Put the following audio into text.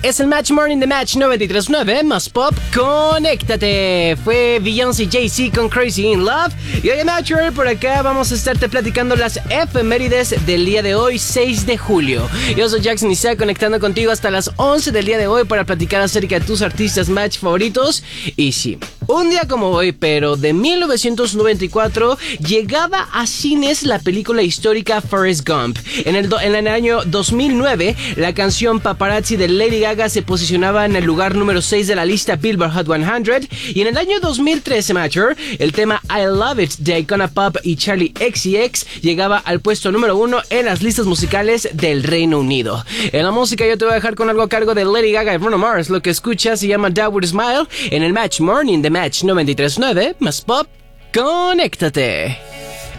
Es el Match Morning de Match 93.9, más pop, conéctate. Fue Beyoncé Jay-Z con Crazy in Love. Y hoy en Match Morning por acá vamos a estarte platicando las efemérides del día de hoy, 6 de julio. Yo soy Jackson Isaac, conectando contigo hasta las 11 del día de hoy para platicar acerca de tus artistas Match favoritos. Y sí, un día como hoy, pero de 1994, llegaba a cines la película histórica Forrest Gump. En el año 2009, la canción Paparazzi de Lady Gaga se posicionaba en el lugar número 6 de la lista Billboard Hot 100. Y en el año 2013, Matcher, el tema I Love It de Icona Pop y Charlie XCX llegaba al puesto número 1 en las listas musicales del Reino Unido. En la música yo te voy a dejar con algo a cargo de Lady Gaga y Bruno Mars. Lo que escuchas se llama That Would Smile en el Match Morning de Match 93.9, más pop, conéctate.